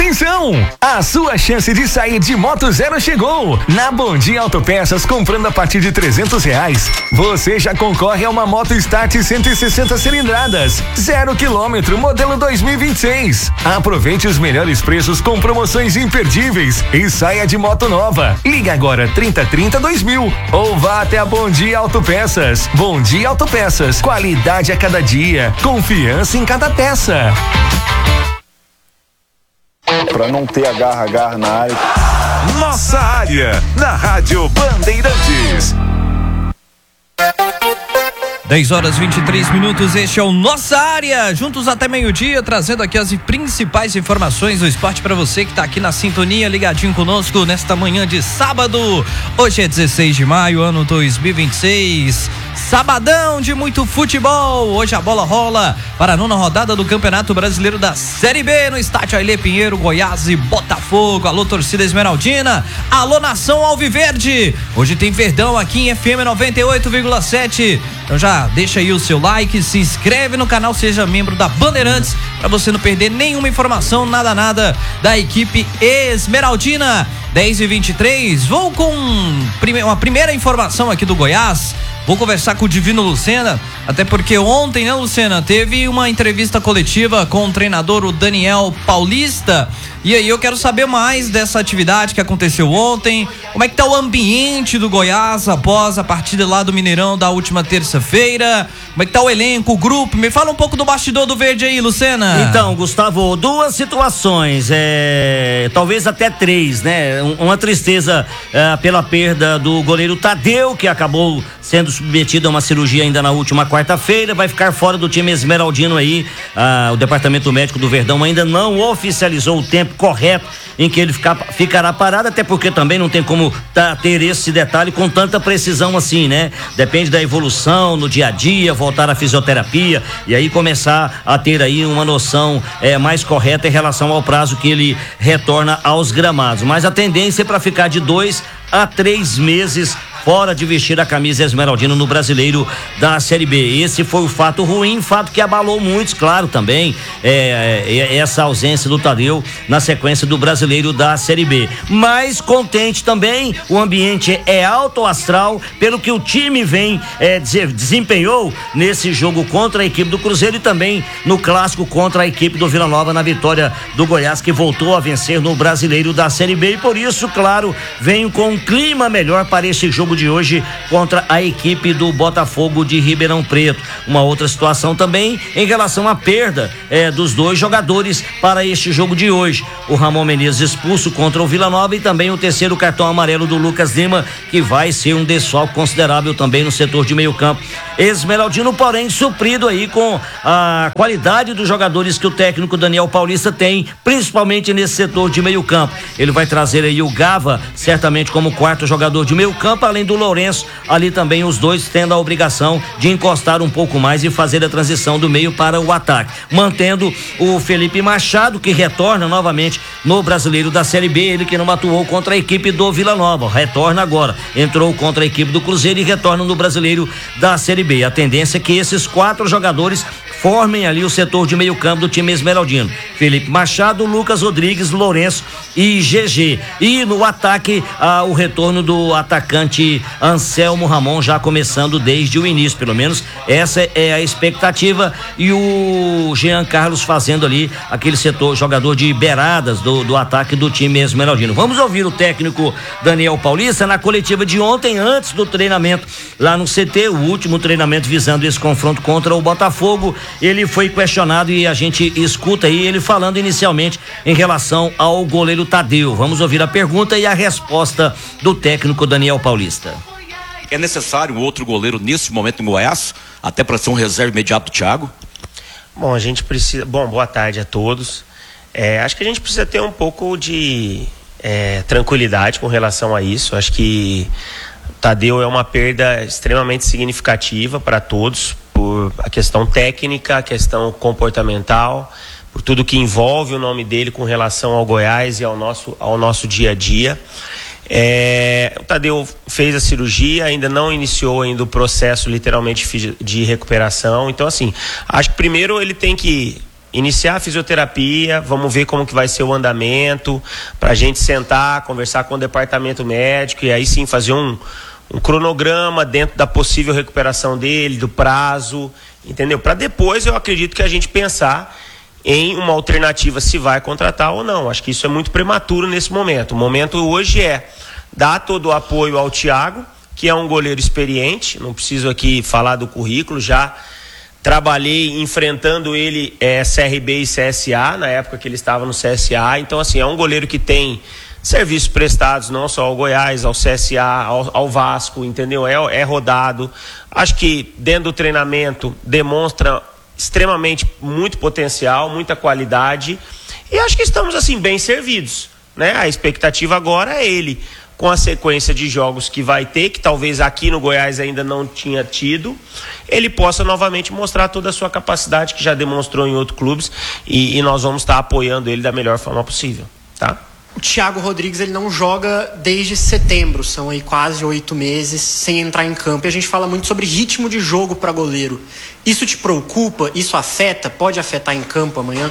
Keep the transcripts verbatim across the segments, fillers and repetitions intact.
Atenção! A sua chance de sair de moto zero chegou! Na Bom Dia Autopeças, comprando a partir de trezentos reais, você já concorre a uma moto Start cento e sessenta cilindradas, zero quilômetro, modelo dois mil e vinte e seis. Aproveite os melhores preços com promoções imperdíveis e saia de moto nova. Ligue agora trinta trinta dois mil ou vá até a Bom Dia Autopeças. Bom Dia Autopeças, qualidade a cada dia, confiança em cada peça. Para não ter agarra-agarra na área. Nossa área, na Rádio Bandeirantes. dez horas e vinte e três minutos, este é o Nossa Área, juntos até meio-dia, trazendo aqui as principais informações do esporte para você que está aqui na sintonia, ligadinho conosco nesta manhã de sábado. Hoje é dezesseis de maio, ano dois mil e vinte e seis, sabadão de muito futebol. Hoje a bola rola para a nona rodada do Campeonato Brasileiro da Série B no estádio Ailê Pinheiro, Goiás e Botafogo. Alô, torcida esmeraldina, alô, nação alviverde. Hoje tem Verdão aqui em F M noventa e oito vírgula sete. Então já deixa aí o seu like, se inscreve no canal, seja membro da Bandeirantes para você não perder nenhuma informação, nada nada da equipe esmeraldina. Dez e vinte e três, vou com uma primeira informação aqui do Goiás. Vou conversar com o Divino Lucena, até porque ontem, né, Lucena, teve uma entrevista coletiva com o treinador, o Daniel Paulista. E aí eu quero saber mais dessa atividade que aconteceu ontem. Como é que tá o ambiente do Goiás após a partida lá do Mineirão da última terça-feira? Como é que tá o elenco, o grupo? Me fala um pouco do bastidor do verde aí, Lucena. Então, Gustavo, duas situações, é, talvez até três, né? Uma tristeza é, pela perda do goleiro Tadeu, que acabou sendo submetido a uma cirurgia ainda na última quarta-feira, vai ficar fora do time esmeraldino aí. Ah, o departamento médico do Verdão ainda não oficializou o tempo correto em que ele ficar, ficará parado, até porque também não tem como tá, ter esse detalhe com tanta precisão assim, né? Depende da evolução no dia a dia, voltar à fisioterapia e aí começar a ter aí uma noção é, mais correta em relação ao prazo que ele retorna aos gramados. Mas a tendência é para ficar de dois a três meses fora de vestir a camisa esmeraldina no Brasileiro da Série B. Esse foi o fato ruim, fato que abalou muitos, claro, também é, é, essa ausência do Tadeu na sequência do Brasileiro da Série B. Mas contente também, o ambiente é alto astral pelo que o time vem é, desempenhou nesse jogo contra a equipe do Cruzeiro e também no clássico contra a equipe do Vila Nova na vitória do Goiás, que voltou a vencer no Brasileiro da Série B, e por isso, claro, venho com um clima melhor para esse jogo de hoje contra a equipe do Botafogo de Ribeirão Preto. Uma outra situação também em relação à perda eh, dos dois jogadores para este jogo de hoje. O Ramon Menezes expulso contra o Vila Nova e também o terceiro cartão amarelo do Lucas Lima, que vai ser um desfalque considerável também no setor de meio campo esmeraldino, porém suprido aí com a qualidade dos jogadores que o técnico Daniel Paulista tem, principalmente nesse setor de meio campo. Ele vai trazer aí o Gava, certamente como quarto jogador de meio campo, além do Lourenço, ali também os dois tendo a obrigação de encostar um pouco mais e fazer a transição do meio para o ataque, mantendo o Felipe Machado, que retorna novamente no Brasileiro da Série B, ele que não atuou contra a equipe do Vila Nova, retorna agora, entrou contra a equipe do Cruzeiro e retorna no Brasileiro da Série B. A tendência é que esses quatro jogadores formem ali o setor de meio campo do time esmeraldino: Felipe Machado, Lucas Rodrigues, Lourenço e G G. E no ataque, ah, o retorno do atacante Anselmo Ramon, já começando desde o início, pelo menos essa é a expectativa, e o Jean Carlos fazendo ali aquele setor, jogador de beiradas do, do ataque do time esmeraldino. Vamos ouvir o técnico Daniel Paulista na coletiva de ontem, antes do treinamento lá no C T, o último treinamento visando esse confronto contra o Botafogo. Ele foi questionado e a gente escuta aí ele falando inicialmente em relação ao goleiro Tadeu. Vamos ouvir a pergunta e a resposta do técnico Daniel Paulista. É necessário outro goleiro nesse momento em Goiás, até para ser um reserva imediato do Thiago? Bom, a gente precisa... Bom, boa tarde a todos. É, acho que a gente precisa ter um pouco de é, tranquilidade com relação a isso. Acho que Tadeu é uma perda extremamente significativa para todos, por a questão técnica, a questão comportamental, por tudo que envolve o nome dele com relação ao Goiás e ao nosso, ao nosso dia a dia. É, o Tadeu fez a cirurgia, ainda não iniciou ainda o processo literalmente de recuperação. Então, assim, acho que primeiro ele tem que iniciar a fisioterapia, vamos ver como que vai ser o andamento, pra gente sentar, conversar com o departamento médico e aí sim fazer um, um cronograma dentro da possível recuperação dele, do prazo, entendeu? Para depois eu acredito que a gente pensar em uma alternativa se vai contratar ou não. Acho que isso é muito prematuro nesse momento. O momento hoje é dar todo o apoio ao Thiago, que é um goleiro experiente, não preciso aqui falar do currículo, já trabalhei enfrentando ele é, C R B e C S A, na época que ele estava no C S A, então assim, é um goleiro que tem serviços prestados não só ao Goiás, ao C S A, ao, ao Vasco, entendeu? É, é rodado, acho que dentro do treinamento demonstra extremamente muito potencial, muita qualidade e acho que estamos assim bem servidos, né? A expectativa agora é ele com a sequência de jogos que vai ter, que talvez aqui no Goiás ainda não tinha tido, ele possa novamente mostrar toda a sua capacidade que já demonstrou em outros clubes e, e nós vamos estar apoiando ele da melhor forma possível, tá? O Thiago Rodrigues, ele não joga desde setembro, são aí quase oito meses sem entrar em campo e a gente fala muito sobre ritmo de jogo para goleiro. Isso te preocupa? Isso afeta? Pode afetar em campo amanhã?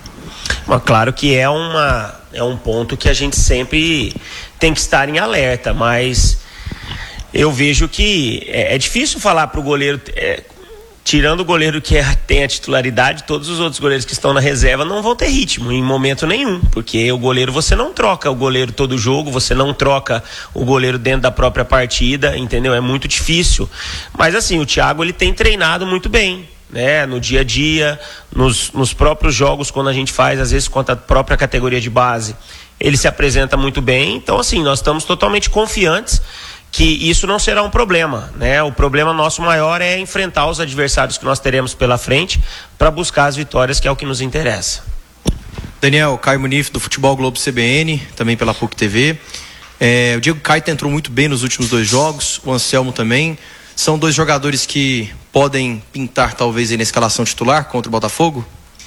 Mas claro que é, uma, é um ponto que a gente sempre tem que estar em alerta, mas eu vejo que é, é difícil falar para o goleiro, é, tirando o goleiro que é, tem a titularidade, todos os outros goleiros que estão na reserva não vão ter ritmo em momento nenhum, porque o goleiro, você não troca o goleiro todo jogo, você não troca o goleiro dentro da própria partida, entendeu? É muito difícil, mas assim, o Thiago ele tem treinado muito bem, né, no dia a dia, nos, nos próprios jogos, quando a gente faz, às vezes contra a própria categoria de base, ele se apresenta muito bem, então assim, nós estamos totalmente confiantes que isso não será um problema, né? O problema nosso maior é enfrentar os adversários que nós teremos pela frente para buscar as vitórias, que é o que nos interessa. Daniel, Caio Munif do Futebol Globo C B N, também pela P U C T V. É, o Diego Caio entrou muito bem nos últimos dois jogos, o Anselmo também. São dois jogadores que podem pintar talvez aí na escalação titular contra o Botafogo?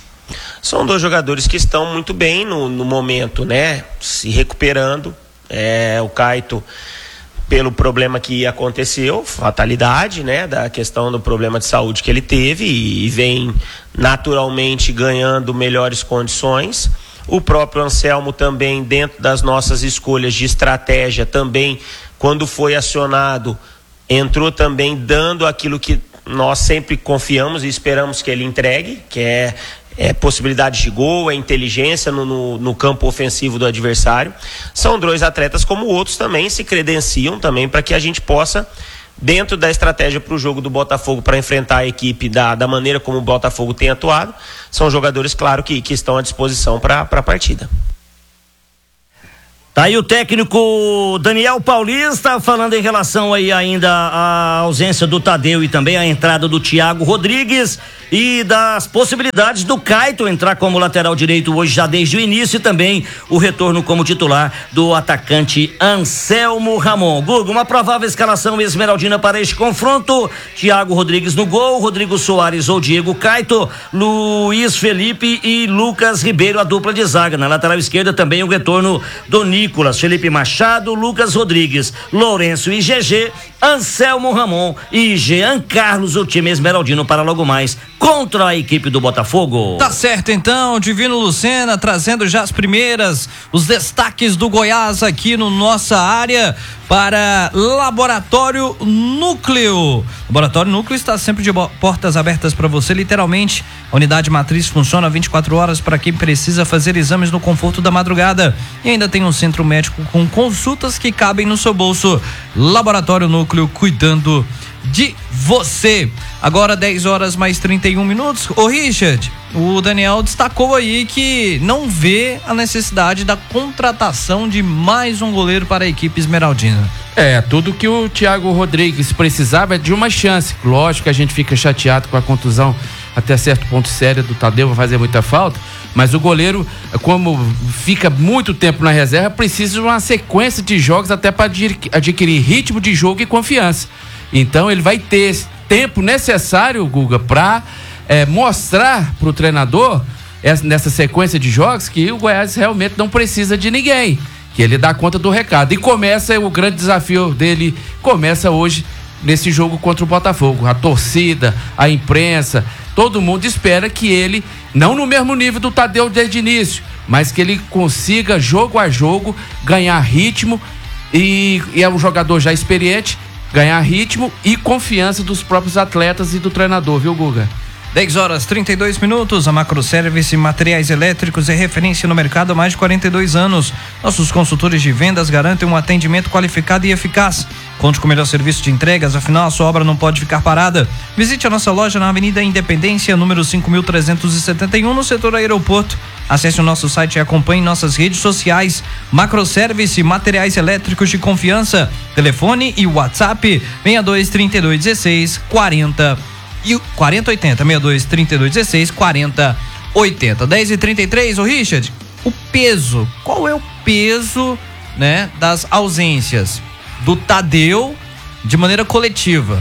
São dois jogadores que estão muito bem no, no momento, né? Se recuperando. É, o Caio, pelo problema que aconteceu, fatalidade, né? Da questão do problema de saúde que ele teve e, e vem naturalmente ganhando melhores condições. O próprio Anselmo também, dentro das nossas escolhas de estratégia, também, quando foi acionado, entrou também dando aquilo que nós sempre confiamos e esperamos que ele entregue, que é, é possibilidade de gol, é inteligência no, no, no campo ofensivo do adversário. São dois atletas como outros também se credenciam também para que a gente possa, dentro da estratégia para o jogo do Botafogo, para enfrentar a equipe da, da maneira como o Botafogo tem atuado, são jogadores, claro, que, que estão à disposição para a partida. Tá aí o técnico Daniel Paulista falando em relação aí ainda à ausência do Tadeu e também a entrada do Thiago Rodrigues e das possibilidades do Caio entrar como lateral direito hoje já desde o início e também o retorno como titular do atacante Anselmo Ramon. Guga, uma provável escalação esmeraldina para este confronto: Thiago Rodrigues no gol, Rodrigo Soares ou Diego Caio, Luiz Felipe e Lucas Ribeiro, a dupla de zaga. Na lateral esquerda também o retorno do Nicolas, Felipe Machado, Lucas Rodrigues, Lourenço e G G, Anselmo Ramon e Jean Carlos, o time esmeraldino para logo mais contra a equipe do Botafogo. Tá certo então, Divino Lucena trazendo já as primeiras, os destaques do Goiás aqui no Nossa Área para Laboratório Núcleo. Laboratório Núcleo está sempre de portas abertas para você, literalmente. A unidade matriz funciona vinte e quatro horas para quem precisa fazer exames no conforto da madrugada. E ainda tem um centro médico com consultas que cabem no seu bolso. Laboratório Núcleo, cuidando de você. Agora dez horas mais trinta e um minutos. Ô Richard, o Daniel destacou aí que não vê a necessidade da contratação de mais um goleiro para a equipe esmeraldina. É, tudo que o Thiago Rodrigues precisava é de uma chance. Lógico que a gente fica chateado com a contusão até certo ponto séria do Tadeu, vai fazer muita falta, mas o goleiro, como fica muito tempo na reserva, precisa de uma sequência de jogos até para adquirir ritmo de jogo e confiança. Então ele vai ter esse tempo necessário, Guga, para é, mostrar para o treinador essa, nessa sequência de jogos que o Goiás realmente não precisa de ninguém, que ele dá conta do recado. E começa o grande desafio dele, começa hoje nesse jogo contra o Botafogo. A torcida, a imprensa todo mundo espera que ele, não no mesmo nível do Tadeu desde o início, mas que ele consiga, jogo a jogo, ganhar ritmo e, e é um jogador já experiente, ganhar ritmo e confiança dos próprios atletas e do treinador, viu, Guga? dez horas trinta e dois minutos, a Macroservice Materiais Elétricos é referência no mercado há mais de quarenta e dois anos. Nossos consultores de vendas garantem um atendimento qualificado e eficaz. Conte com o melhor serviço de entregas, afinal a sua obra não pode ficar parada. Visite a nossa loja na Avenida Independência, número cinco mil trezentos e setenta e um, no setor aeroporto. Acesse o nosso site e acompanhe nossas redes sociais. Macroservice Materiais Elétricos de Confiança. Telefone e WhatsApp seis dois, trinta e dois, dezesseis, quarenta e quarenta oitenta, seis dois, trinta e dois, dezesseis, quarenta oitenta. dez e trinta e três, ô Richard, o peso, qual é o peso, né, das ausências do Tadeu de maneira coletiva,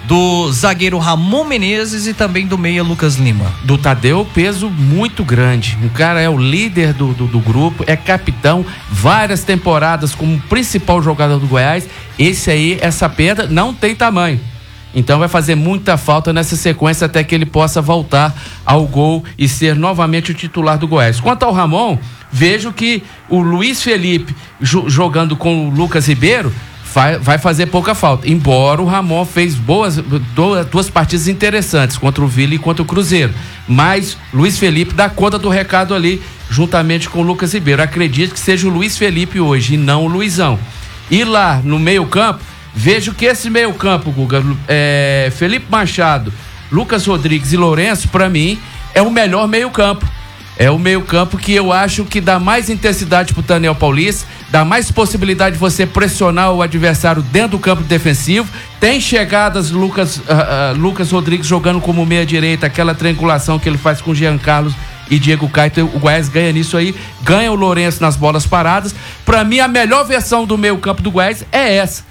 do zagueiro Ramon Menezes e também do meia Lucas Lima? Do Tadeu, peso muito grande. O cara é o líder do, do, do grupo, é capitão, várias temporadas como principal jogador do Goiás. Esse aí, essa perda não tem tamanho. Então vai fazer muita falta nessa sequência até que ele possa voltar ao gol e ser novamente o titular do Goiás. Quanto ao Ramon, vejo que o Luiz Felipe jo- jogando com o Lucas Ribeiro vai, vai fazer pouca falta. Embora o Ramon fez boas, duas, duas partidas interessantes contra o Vila e contra o Cruzeiro. Mas Luiz Felipe dá conta do recado ali juntamente com o Lucas Ribeiro. Acredito que seja o Luiz Felipe hoje e não o Luizão. E lá no meio campo, vejo que esse meio campo, Guga, é, Felipe Machado, Lucas Rodrigues e Lourenço, para mim, é o melhor meio campo. É o meio campo que eu acho que dá mais intensidade pro Daniel Paulista, dá mais possibilidade de você pressionar o adversário dentro do campo defensivo. Tem chegadas, Lucas, uh, uh, Lucas Rodrigues jogando como meia direita, aquela triangulação que ele faz com Jean Carlos e Diego Caio. O Goiás ganha nisso aí, ganha o Lourenço nas bolas paradas. Para mim, a melhor versão do meio campo do Goiás é essa.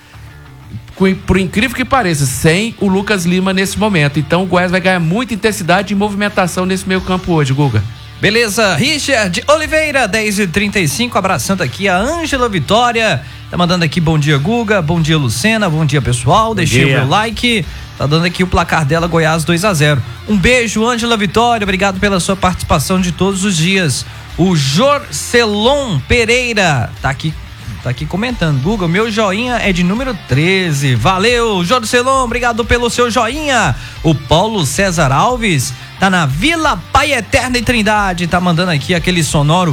Por incrível que pareça, sem o Lucas Lima nesse momento. Então o Goiás vai ganhar muita intensidade e movimentação nesse meio campo hoje, Guga. Beleza, Richard Oliveira, dez e trinta e cinco, abraçando aqui a Ângela Vitória, tá mandando aqui bom dia, Guga, bom dia, Lucena, bom dia, pessoal, deixei o meu like, tá dando aqui o placar dela, Goiás dois a zero. Um beijo, Ângela Vitória, obrigado pela sua participação de todos os dias. O Jorcelon Pereira tá aqui Tá aqui comentando, Guga, meu joinha é de número treze. Valeu, Jorcelon, obrigado pelo seu joinha. O Paulo César Alves tá na Vila Pai Eterna e Trindade, tá mandando aqui aquele sonoro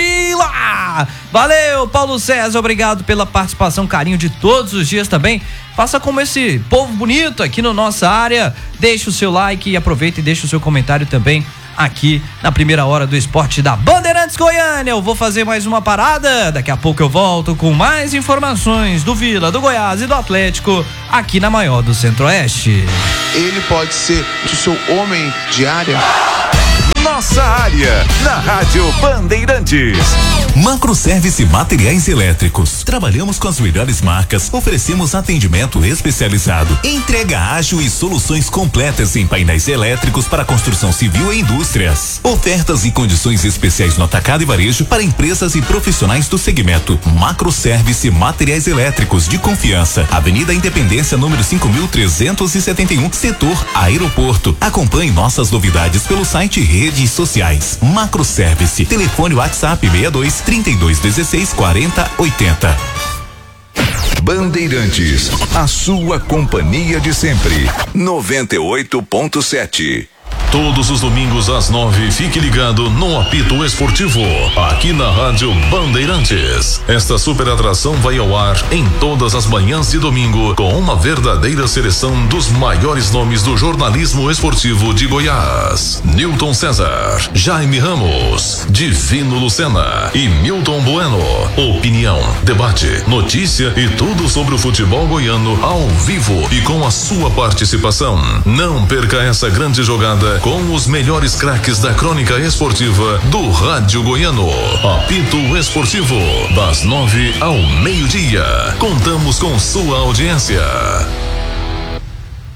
Vila. Valeu, Paulo César, obrigado pela participação, carinho de todos os dias também. Faça como esse povo bonito aqui na nossa área, deixa o seu like e aproveita e deixa o seu comentário também aqui na primeira hora do esporte da Bandeirantes Goiânia. Eu vou fazer mais uma parada, daqui a pouco eu volto com mais informações do Vila, do Goiás e do Atlético aqui na maior do Centro-Oeste. Ele pode ser o seu homem de área. Nossa área, na Rádio Bandeirantes. Macroservice Materiais Elétricos. Trabalhamos com as melhores marcas, oferecemos atendimento especializado, entrega ágil e soluções completas em painéis elétricos para construção civil e indústrias. Ofertas e condições especiais no atacado e varejo para empresas e profissionais do segmento. Macroservice Materiais Elétricos de Confiança. Avenida Independência, número cinco mil trezentos e setenta e um, setor aeroporto. Acompanhe nossas novidades pelo site e redes sociais. Macroservice. Telefone WhatsApp seis dois, trinta e dois, dezesseis, quarenta, oitenta. Bandeirantes, a sua companhia de sempre. noventa e oito ponto sete. Todos os domingos às nove, fique ligado no Apito Esportivo, aqui na Rádio Bandeirantes. Esta super atração vai ao ar em todas as manhãs de domingo, com uma verdadeira seleção dos maiores nomes do jornalismo esportivo de Goiás. Newton César, Jaime Ramos, Divino Lucena e Milton Bueno. Opinião, debate, notícia e tudo sobre o futebol goiano ao vivo e com a sua participação. Não perca essa grande jogada com os melhores craques da crônica esportiva do Rádio Goiano. Apito Esportivo, das nove ao meio-dia. Contamos com sua audiência.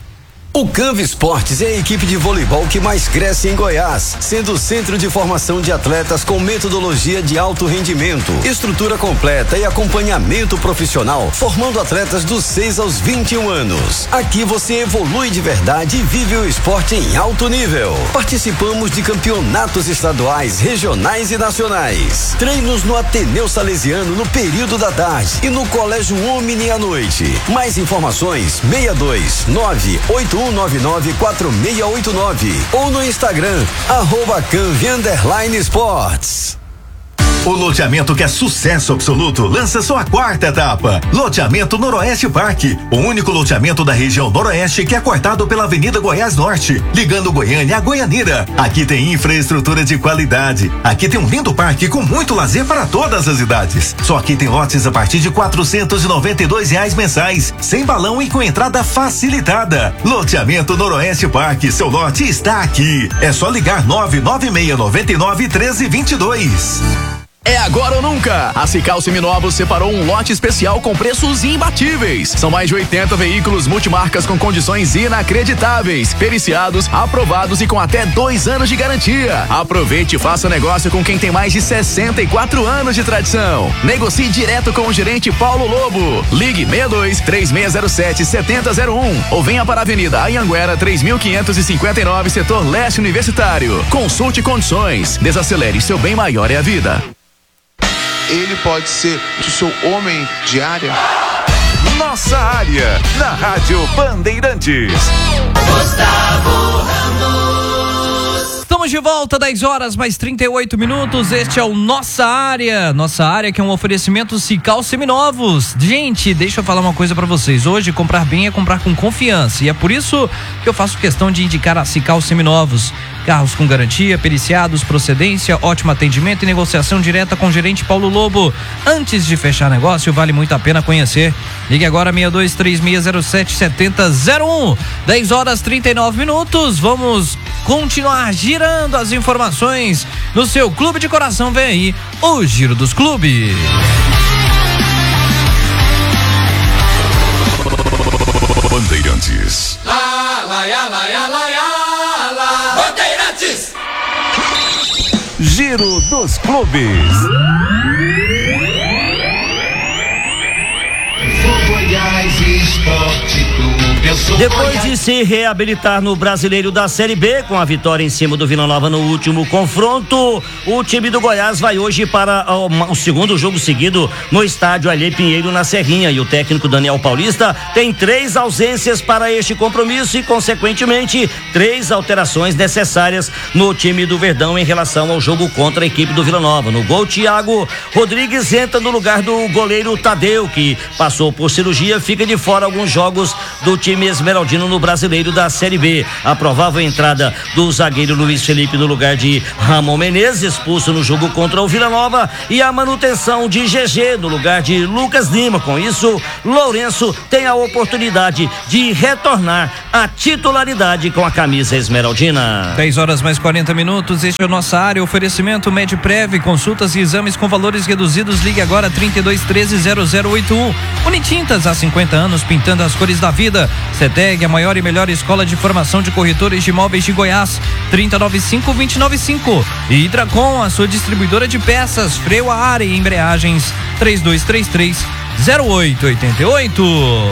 O Canva Esportes é a equipe de voleibol que mais cresce em Goiás, sendo o centro de formação de atletas com metodologia de alto rendimento, estrutura completa e acompanhamento profissional, formando atletas dos seis aos vinte e um anos. Aqui você evolui de verdade e vive o esporte em alto nível. Participamos de campeonatos estaduais, regionais e nacionais. Treinos no Ateneu Salesiano no período da tarde e no Colégio Omni à noite. Mais informações seis dois nove oito um nove nove quatro seis oito nove ou no Instagram, arroba Canvi Underline Esportes. O loteamento que é sucesso absoluto lança sua quarta etapa. Loteamento Noroeste Parque, o único loteamento da região Noroeste que é cortado pela Avenida Goiás Norte, ligando Goiânia a Goianira. Aqui tem infraestrutura de qualidade. Aqui tem um lindo parque com muito lazer para todas as idades. Só aqui tem lotes a partir de quatrocentos e noventa e dois reais mensais, sem balão e com entrada facilitada. Loteamento Noroeste Parque, seu lote está aqui. É só ligar nove nove seis nove nove um três dois dois. É agora ou nunca! A Cical Seminovos separou um lote especial com preços imbatíveis. São mais de oitenta veículos multimarcas com condições inacreditáveis, periciados, aprovados e com até dois anos de garantia. Aproveite e faça negócio com quem tem mais de sessenta e quatro anos de tradição. Negocie direto com o gerente Paulo Lobo. Ligue seis dois três seis zero sete sete zero zero um ou venha para a Avenida Anhanguera três mil quinhentos e cinquenta e nove, setor leste universitário. Consulte condições. Desacelere, seu bem maior é a vida. Ele pode ser o seu homem de área. Nossa área, na Rádio Bandeirantes. Gustavo Ramos. Estamos de volta, dez horas mais trinta e oito minutos. Este é o Nossa Área. Nossa Área que é um oferecimento Cical Seminovos. Gente, deixa eu falar uma coisa pra vocês. Hoje, comprar bem é comprar com confiança. E é por isso que eu faço questão de indicar a Cical Seminovos. Carros com garantia, periciados, procedência, ótimo atendimento e negociação direta com o gerente Paulo Lobo. Antes de fechar negócio, vale muito a pena conhecer. Ligue agora seis dois três seis zero sete sete zero zero um. dez horas trinta e nove minutos. Vamos continuar girando as informações no seu clube de coração. Vem aí o Giro dos Clubes. Bandeirantes. Lá, lá, lá, lá, lá, lá, lá. Bandeirantes. Giro dos Clubes. Goiás Esporte Clube. Depois de se reabilitar no Brasileiro da Série B, com a vitória em cima do Vila Nova no último confronto, o time do Goiás vai hoje para o, o segundo jogo seguido no estádio Alê Pinheiro, na Serrinha, e o técnico Daniel Paulista tem três ausências para este compromisso e, consequentemente, três alterações necessárias no time do Verdão em relação ao jogo contra a equipe do Vila Nova. No gol, Thiago Rodrigues entra no lugar do goleiro Tadeu, que passou por cirurgia, fica de fora alguns jogos do time esmeraldino no Brasileiro da Série B. A provável entrada do zagueiro Luiz Felipe no lugar de Ramon Menezes, expulso no jogo contra o Vila Nova, e a manutenção de G G no lugar de Lucas Lima. Com isso, Lourenço tem a oportunidade de retornar à titularidade com a camisa esmeraldina. dez horas mais quarenta minutos, este é a Nossa Área, oferecimento Medprev, consultas e exames com valores reduzidos. Ligue agora trinta e dois treze zero zero oito um. Unitintas, há cinquenta anos pintando as cores da vida. CETEG, a maior e melhor escola de formação de corretores de imóveis de Goiás, trinta e nove cinco, vinte e nove cinco. E Hidracom, a sua distribuidora de peças, freio a ar e embreagens, três dois três três zero oito oito oito.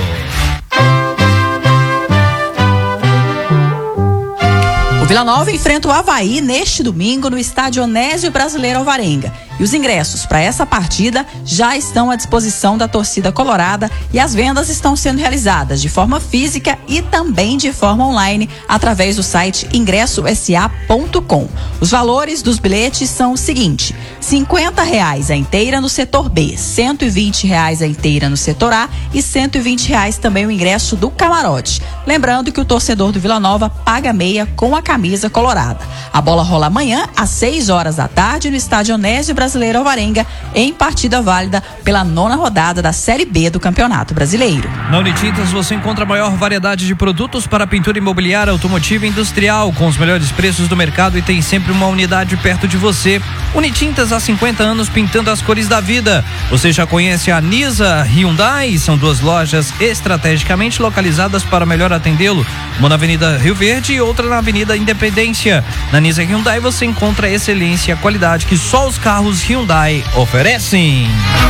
O Vila Nova enfrenta o Avaí neste domingo no estádio Onésio Brasileiro Alvarenga. E os ingressos para essa partida já estão à disposição da torcida colorada e as vendas estão sendo realizadas de forma física e também de forma online através do site ingresso s a ponto com. Os valores dos bilhetes são o seguinte: cinquenta reais a inteira no setor B, cento e vinte reais a inteira no setor A e cento e vinte reais também o ingresso do camarote. Lembrando que o torcedor do Vila Nova paga meia com a camisa camisa colorada. A bola rola amanhã às seis horas da tarde no estádio Onésio Brasileiro Alvarenga, em partida válida pela nona rodada da Série B do Campeonato Brasileiro. Na Unitintas você encontra a maior variedade de produtos para pintura imobiliária, automotiva e industrial, com os melhores preços do mercado, e tem sempre uma unidade perto de você. Unitintas há cinquenta anos pintando as cores da vida. Você já conhece a Nisa Hyundai? São duas lojas estrategicamente localizadas para melhor atendê-lo. Uma na Avenida Rio Verde e outra na Avenida Independência. Na Nisa Hyundai você encontra a excelência e a qualidade que só os carros Hyundai oferecem.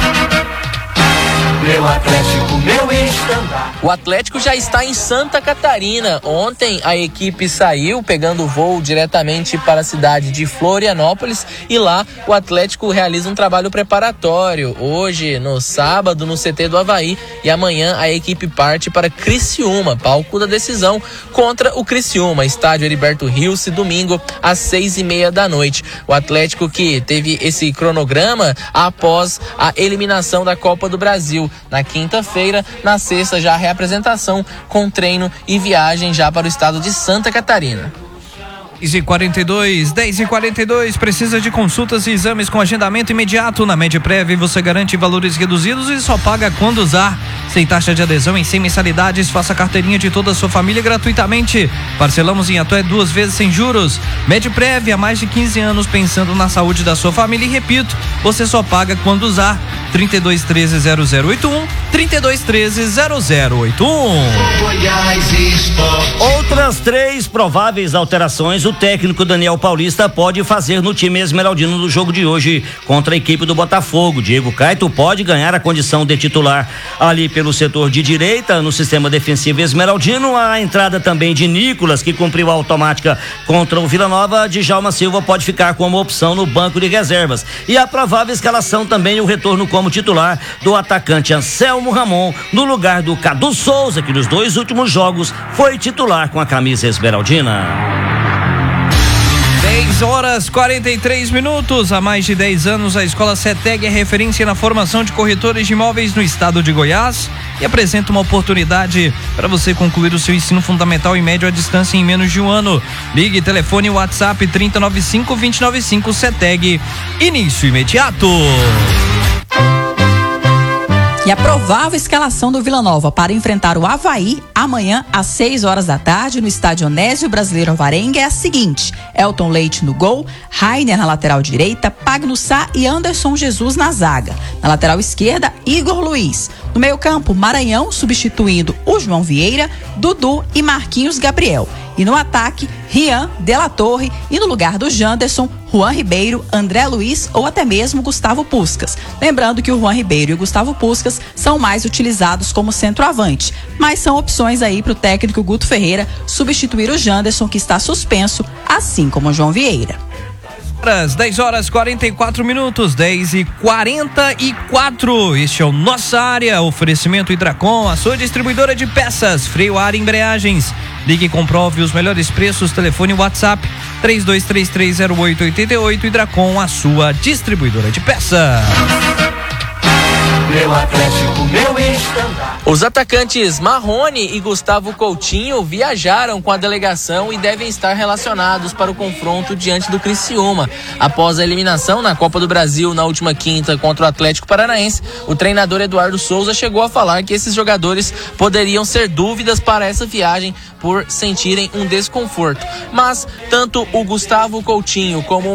Meu Atlético, meu estandarte. O Atlético já está em Santa Catarina. Ontem a equipe saiu pegando voo diretamente para a cidade de Florianópolis e lá o Atlético realiza um trabalho preparatório. Hoje, no sábado, no C T do Avaí, e amanhã a equipe parte para Criciúma, palco da decisão contra o Criciúma, estádio Heriberto Rilse, domingo às seis e meia da noite. O Atlético que teve esse cronograma após a eliminação da Copa do Brasil. Na quinta-feira, na sexta já a reapresentação com treino e viagem já para o estado de Santa Catarina. dez e quarenta e dois, dez e quarenta e dois, precisa de consultas e exames com agendamento imediato. Na Medprev você garante valores reduzidos e só paga quando usar. Sem taxa de adesão em cem mensalidades, faça a carteirinha de toda a sua família gratuitamente. Parcelamos em até duas vezes sem juros. Medprev, há mais de quinze anos pensando na saúde da sua família, e repito, você só paga quando usar. trinta e dois, treze, zero zero oito um, trinta e dois, treze, zero zero oito um. Outras três prováveis alterações o técnico Daniel Paulista pode fazer no time esmeraldino no jogo de hoje contra a equipe do Botafogo. Diego Caito pode ganhar a condição de titular ali pelo setor de direita no sistema defensivo esmeraldino. A entrada também de Nicolas, que cumpriu a automática contra o Vila Nova. Djalma Silva pode ficar como opção no banco de reservas. E a provável escalação também o retorno como titular do atacante Anselmo Ramon no lugar do Cadu Souza, que nos dois últimos jogos foi titular com a camisa esmeraldina. dez horas quarenta e três minutos. Há mais de dez anos, a Escola CETEG é referência na formação de corretores de imóveis no estado de Goiás e apresenta uma oportunidade para você concluir o seu ensino fundamental e médio à distância em menos de um ano. Ligue, telefone, WhatsApp trinta, noventa e cinco, vinte e nove cinco. CETEG. Início imediato. E a provável escalação do Vila Nova para enfrentar o Avaí amanhã às seis horas da tarde no estádio Onésio Brasileiro Alvarenga é a seguinte: Elton Leite no gol, Rainer na lateral direita, Pagno Sá e Anderson Jesus na zaga. Na lateral esquerda, Igor Luiz. No meio campo, Maranhão substituindo o João Vieira, Dudu e Marquinhos Gabriel. E no ataque, Rian, De La Torre, e no lugar do Janderson, Juan Ribeiro, André Luiz ou até mesmo Gustavo Puskás. Lembrando que o Juan Ribeiro e o Gustavo Puskás são mais utilizados como centroavante, mas são opções aí para o técnico Guto Ferreira substituir o Janderson, que está suspenso, assim como o João Vieira. dez horas quarenta e quatro minutos, dez e quarenta e quatro. Este é o Nossa Área. Oferecimento Hidracom, a sua distribuidora de peças, freio, ar e embreagens. Ligue e comprove os melhores preços. Telefone WhatsApp três dois três três zero oito oito oito. Hidracom, a sua distribuidora de peças. Meu Atlético, meu estandarte. Os atacantes Marrone e Gustavo Coutinho viajaram com a delegação e devem estar relacionados para o confronto diante do Criciúma. Após a eliminação na Copa do Brasil na última quinta contra o Atlético Paranaense, o treinador Eduardo Souza chegou a falar que esses jogadores poderiam ser dúvidas para essa viagem por sentirem um desconforto. Mas tanto o Gustavo Coutinho como